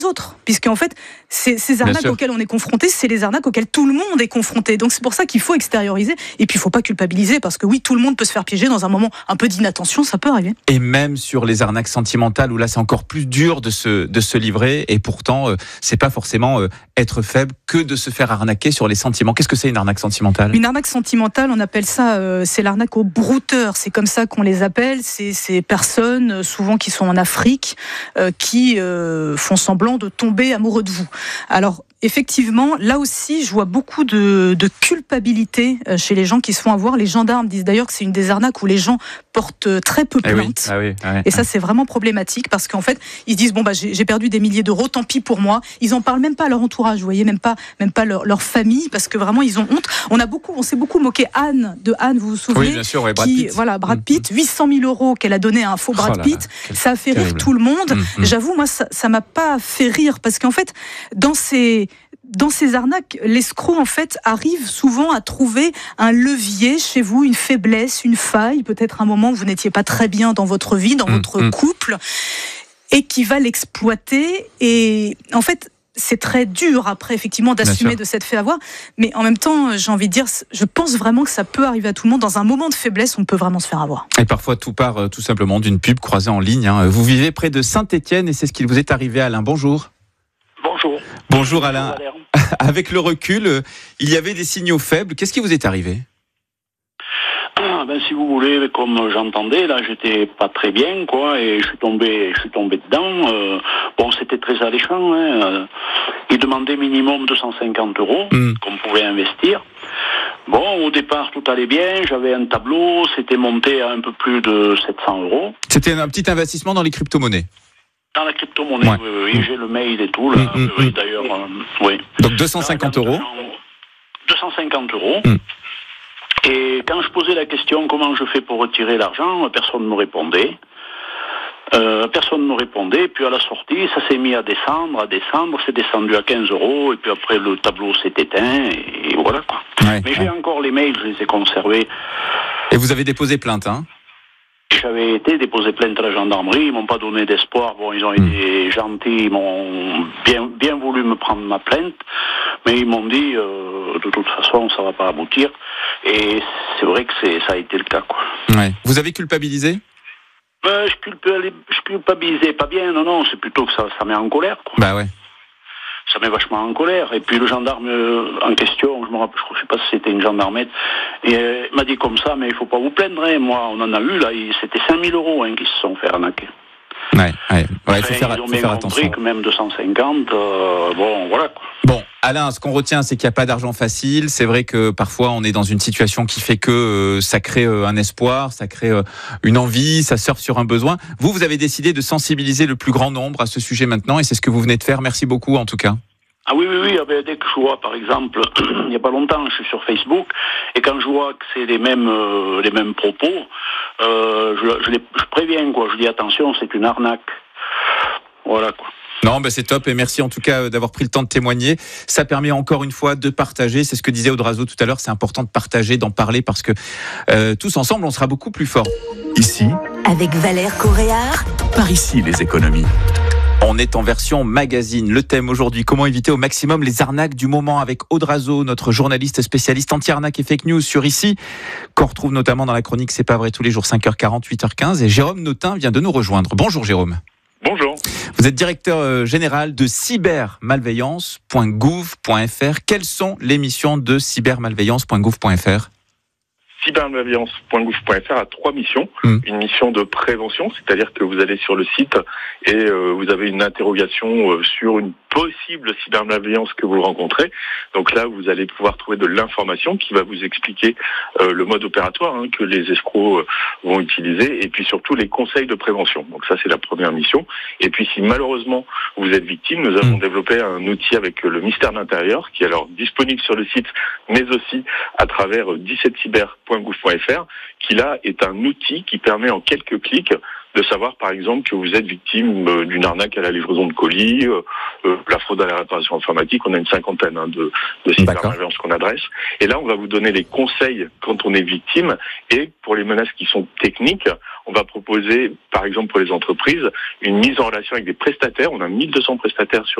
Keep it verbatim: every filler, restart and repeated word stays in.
autres, puisqu'en fait, ces, ces arnaques auxquelles on est confronté, c'est les arnaques auxquelles tout le monde est confronté. Donc c'est pour ça qu'il faut extérioriser, et puis il ne faut pas culpabiliser, parce que oui, tout le monde peut se faire piéger dans un moment un peu d'inattention, ça peut arriver. Et même sur les arnaques sentimentales, où là c'est encore plus dur de se, de se livrer, et pourtant, euh, c'est pas forcément euh, être faible que de se faire arnaquer sur les sentiments. Qu'est-ce que c'est une arnaque sentimentale ? Une arnaque sentimentale, on appelle ça, euh, c'est l'arnaque aux brouteurs, c'est comme ça qu'on les appelle, c'est ces personnes, euh, souvent qui sont en Afrique, euh, qui euh, font semblant de tomber amoureux de vous. Alors, effectivement, là aussi, je vois beaucoup de, de culpabilité chez les gens qui se font avoir. Les gendarmes disent d'ailleurs que c'est une des arnaques où les gens portent très peu plainte. Ah oui, ah oui, ah oui, et ça, c'est vraiment problématique parce qu'en fait, ils se disent bon bah j'ai, j'ai perdu des milliers d'euros, tant pis pour moi. Ils en parlent même pas à leur entourage, vous voyez, même pas, même pas leur, leur famille, parce que vraiment ils ont honte. On a beaucoup, on s'est beaucoup moqué Anne de Anne, vous vous souvenez ? Oui, bien sûr, ouais, Brad qui, Pitt. Voilà, Brad Pitt, huit cent mille euros qu'elle a donné à un faux Brad Oh là Pitt. là, ça a fait terrible. rire tout le monde. Mmh, mmh. J'avoue, moi, ça, ça m'a pas fait rire parce qu'en fait, dans ces Dans ces arnaques, l'escroc en fait arrive souvent à trouver un levier chez vous, une faiblesse, une faille, peut-être un moment où vous n'étiez pas très bien dans votre vie, dans mmh, votre mmh. couple, et qui va l'exploiter. Et en fait, c'est très dur après effectivement d'assumer de s'être fait avoir, mais en même temps, j'ai envie de dire, je pense vraiment que ça peut arriver à tout le monde. Dans un moment de faiblesse, on peut vraiment se faire avoir. Et parfois, tout part euh, tout simplement d'une pub croisée en ligne. Hein. Vous vivez près de Saint-Étienne et c'est ce qui vous est arrivé, Alain. Bonjour. Bonjour. Bonjour Alain. Bonjour, Avec le recul, euh, il y avait des signaux faibles. Qu'est-ce qui vous est arrivé ? Ah, ben, si vous voulez, comme j'entendais, là, j'étais pas très bien, quoi, et je suis tombé, je suis tombé dedans. Euh, bon, c'était très alléchant, hein. Euh, ils demandaient minimum deux cent cinquante euros mmh. qu'on pouvait investir. Bon, au départ, tout allait bien. J'avais un tableau, c'était monté à un peu plus de sept cents euros. C'était un petit investissement dans les crypto-monnaies. Dans la crypto-monnaie, ouais. oui, oui, mmh. j'ai le mail et tout, là, mmh, oui, mmh. d'ailleurs, euh, oui. Donc deux cent cinquante euros. deux cent cinquante euros. Mmh. Et quand je posais la question comment je fais pour retirer l'argent, personne ne me répondait. Euh, personne ne me répondait. Puis à la sortie, ça s'est mis à descendre, à descendre. C'est descendu à quinze euros. Et puis après, le tableau s'est éteint. Et voilà, quoi. Ouais, Mais ouais. j'ai encore les mails, je les ai conservés. Et vous avez déposé plainte, hein ? J'avais été déposé plainte à la gendarmerie, ils m'ont pas donné d'espoir. Bon, ils ont mmh. été gentils, ils m'ont bien, bien voulu me prendre ma plainte, mais ils m'ont dit, euh, de toute façon, ça va pas aboutir. Et c'est vrai que c'est, ça a été le cas, quoi. Ouais. Vous avez culpabilisé ? Ben, je, culpabilisais, je culpabilisais pas bien, non, non, c'est plutôt que ça, ça met en colère, quoi. Bah ouais. Ça met vachement en colère. Et puis le gendarme euh, en question, je me rappelle, je sais pas si c'était une gendarmette, et euh, m'a dit comme ça, mais il faut pas vous plaindre, hein. Moi, on en a eu, là, c'était cinq mille euros hein, qui se sont fait arnaquer. Ouais, ouais. ouais il faut enfin, faire, ils ont faut même faire compris attention. que même deux cent cinquante, euh, bon, voilà, quoi. Bon, Alain, ce qu'on retient, c'est qu'il n'y a pas d'argent facile. C'est vrai que parfois, on est dans une situation qui fait que euh, ça crée euh, un espoir, ça crée euh, une envie, ça surfe sur un besoin. Vous, vous avez décidé de sensibiliser le plus grand nombre à ce sujet maintenant, et c'est ce que vous venez de faire. Merci beaucoup, en tout cas. Ah oui, oui, oui, ah ben, dès que je vois, par exemple, il n'y a pas longtemps, je suis sur Facebook, et quand je vois que c'est les mêmes, euh, les mêmes propos, euh, je, je, les, je préviens, quoi. Je dis attention, c'est une arnaque. Voilà, quoi. Non, bah c'est top, et merci en tout cas d'avoir pris le temps de témoigner. Ça permet encore une fois de partager. C'est ce que disait Audrazo tout à l'heure. C'est important de partager, d'en parler, parce que euh, tous ensemble, on sera beaucoup plus forts. Ici, avec Valère Coréard, par ici les économies. On est en version magazine. Le thème aujourd'hui, comment éviter au maximum les arnaques du moment, avec Audrazo, notre journaliste spécialiste anti-arnaque et fake news sur Ici, qu'on retrouve notamment dans la chronique C'est pas vrai tous les jours cinq heures quarante, huit heures quinze. Et Jérôme Notin vient de nous rejoindre. Bonjour Jérôme. Bonjour. Vous êtes directeur général de cybermalveillance point gouv point f r. Quelles sont les missions de cybermalveillance point gouv point f r ? cybermalveillance point gouv point f r a trois missions. Mmh. Une mission de prévention, c'est-à-dire que vous allez sur le site et euh, vous avez une interrogation euh, sur une possible cybermalveillance que vous rencontrez. Donc là, vous allez pouvoir trouver de l'information qui va vous expliquer euh, le mode opératoire hein, que les escrocs euh, vont utiliser, et puis surtout les conseils de prévention. Donc ça, c'est la première mission. Et puis si malheureusement vous êtes victime, nous avons mmh. développé un outil avec le ministère de l'Intérieur qui est alors disponible sur le site, mais aussi à travers dix-sept cyber point gouv point f r, qui là est un outil qui permet en quelques clics de savoir par exemple que vous êtes victime d'une arnaque à la livraison de colis, euh, la fraude à la réparation informatique, on a une cinquantaine hein, de, de cybermalveillance qu'on adresse. Et là, on va vous donner les conseils quand on est victime. Et pour les menaces qui sont techniques, on va proposer, par exemple pour les entreprises, une mise en relation avec des prestataires. On a mille deux cents prestataires sur